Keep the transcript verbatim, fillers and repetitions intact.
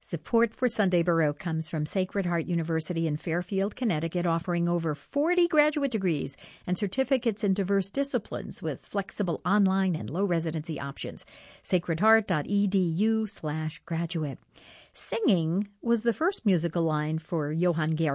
Support for Sunday Baroque comes from Sacred Heart University in Fairfield, Connecticut, offering over forty graduate degrees and certificates in diverse disciplines with flexible online and low residency options. sacredheart.edu slash graduate. Singing was the first musical line for Johann Georg